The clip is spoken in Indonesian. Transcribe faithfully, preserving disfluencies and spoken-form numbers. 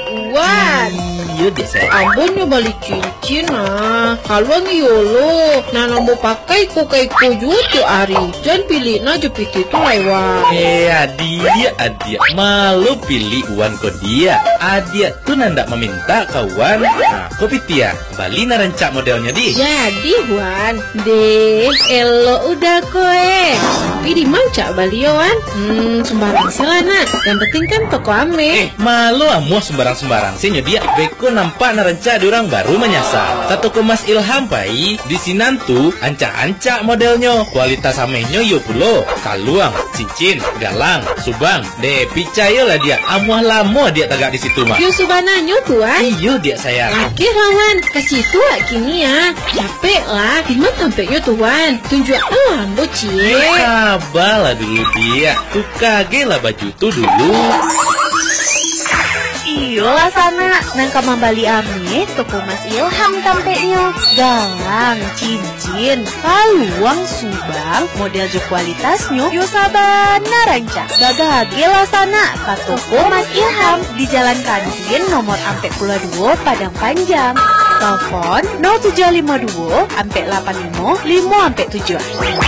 Wan. Iya deh saya. Ambon nyo balik cincin nah. Kalau ngiyolo, nah nambo pakai ko kay ko juto ari. Jangan pilih na jepit itu lewat. Eh adia adia malu pilih uan ko dia. Adia tuh nandak meminta kawan. Nah kopitia Bali na rancak modelnya di. Jadi Wan, deh elo udah koe. Tapi di manca Bali ya Wan. Hmm sembarang selana. Yang penting kan toko ame. Eh malu amuah sembarang-sembarang sih dia. Beko nampak naranca diorang baru menyasar. Satu kemas Ilham pai di sinantu ancak-ancak modelnya. Kualitas amehnya yo pulo. Kaluang, cincin, galang, subang. Deh picayo lah dia. Amuah lama dia tagak di situ mah. Yo subananyo Tuan. Iyo dia sayang. Laki lawan kasih tua kini ya. Capek lah. Gimana tampaknya Tuan? Tunjuk alam bocie. Sabarlah dulu dia. Tuh kage lah baju tuh dulu. Iyalah sana, nangka mambali ame, toko Mas Ilham tampeknya. Galang, cincin, kaluang, subang, model jo kualitasnya, yo sabana ranca. Bagage lah sana, ka toko Mas Ilham, di Jalan Kantin nomor ampe puluh dua Padang Panjang. Telepon nol tujuh lima dua ampe delapan lima lima ampe tujuh.